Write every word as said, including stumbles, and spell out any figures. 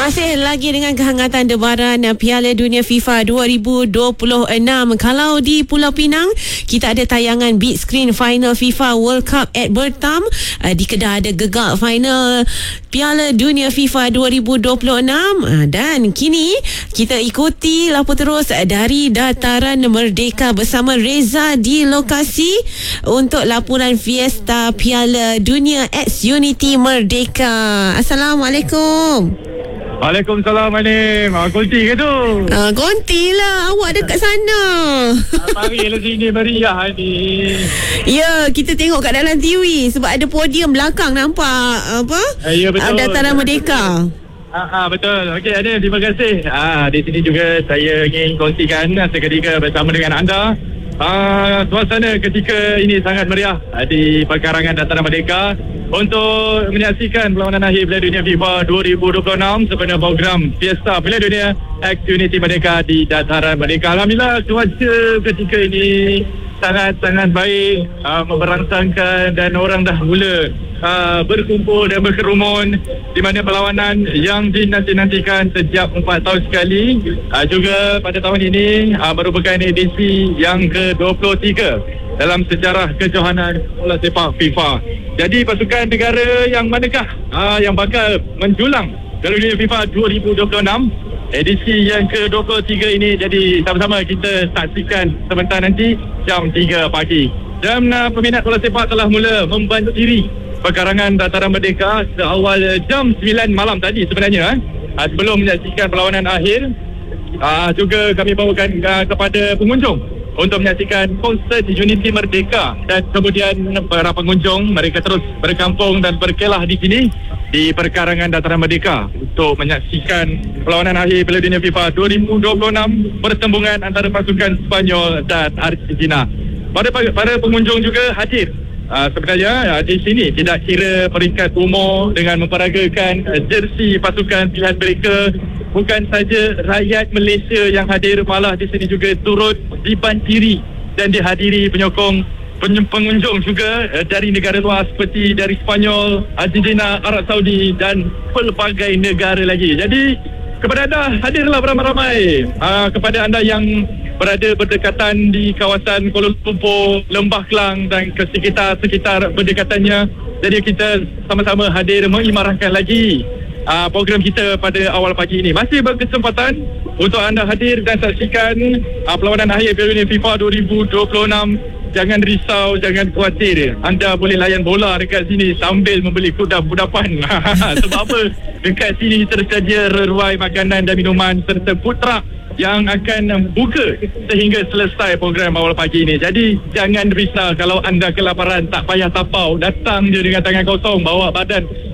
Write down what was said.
Masih lagi dengan kehangatan debaran Piala Dunia FIFA dua ribu dua puluh enam. Kalau di Pulau Pinang, kita ada tayangan big screen final FIFA World Cup at Bertam. Di Kedah ada gegak final Piala Dunia FIFA dua ribu dua puluh enam. Dan kini kita ikuti lapor terus dari Dataran Merdeka bersama Reza di lokasi untuk laporan Fiesta Piala Dunia X Unity Merdeka. Assalamualaikum. Waalaikumsalam, Anim. Ah, konti ke tu? Ah, konti lah. Awak dekat sana. Ah, marilah sini meriah ni. Ya, kita tengok kat dalam T V sebab ada podium belakang nampak apa? Eh, ya, betul. Dataran Merdeka. Ah, ah, betul. Okey, Anim, terima kasih. Ah, di sini juga saya ingin kongsikan seketika bersama dengan anda. Ah, suasana ketika ini sangat meriah di perkarangan Dataran Merdeka untuk menyaksikan perlawanan akhir Piala Dunia FIFA dua ribu dua puluh enam sempena program Fiesta Piala Dunia X Unity Merdeka di Dataran Merdeka. Alhamdulillah, cuaca ketika ini sangat-sangat baik, uh, memberangsangkan dan orang dah mula uh, berkumpul dan berkerumun di mana perlawanan yang dinanti-nantikan sejak empat tahun sekali uh, juga pada tahun ini uh, merupakan edisi yang ke dua puluh tiga dalam sejarah kejohanan bola sepak FIFA. Jadi pasukan negara yang manakah uh, yang bakal menjulang Piala Dunia FIFA dua ribu dua puluh enam edisi yang ke dua puluh tiga ini? Jadi sama-sama kita saksikan sebentar nanti jam tiga pagi. Dan uh, peminat bola sepak telah mula membantu diri perkarangan Dataran Merdeka seawal jam sembilan malam tadi sebenarnya. Uh, sebelum menyaksikan perlawanan akhir, uh, juga kami bawakan uh, kepada pengunjung untuk menyaksikan konsert Unity Merdeka, dan kemudian para pengunjung mereka terus berkampung dan berkelah di sini di perkarangan Dataran Merdeka untuk menyaksikan perlawanan akhir Piala Dunia FIFA dua ribu dua puluh enam pertembungan antara pasukan Sepanyol dan Argentina. Para para pengunjung juga hadir. Uh, sebenarnya uh, di sini tidak kira peringkat umur dengan memperagakan uh, jersey pasukan pilihan mereka. Bukan saja rakyat Malaysia yang hadir, malah di sini juga turut dibantiri dan dihadiri penyokong pengunjung juga uh, dari negara luar seperti dari Sepanyol, Argentina, Arab Saudi dan pelbagai negara lagi. Jadi kepada anda, hadirlah beramai-ramai. Uh, kepada anda yang berada berdekatan di kawasan Kuala Lumpur, Lembah Kelang dan ke sekitar-sekitar berdekatannya, jadi kita sama-sama hadir mengimarahkan lagi uh, program kita pada awal pagi ini. Masih berkesempatan untuk anda hadir dan saksikan uh, perlawanan akhir Piala Dunia FIFA dua ribu dua puluh enam. Jangan risau, jangan khawatir. Anda boleh layan bola dekat sini sambil membeli kuda-kudapan. Sebab apa? Dekat sini tersedia reruai makanan dan minuman serta food truck yang akan buka sehingga selesai program awal pagi ini. Jadi jangan risau kalau anda kelaparan, tak payah tapau, datang je dengan tangan kosong, bawa badan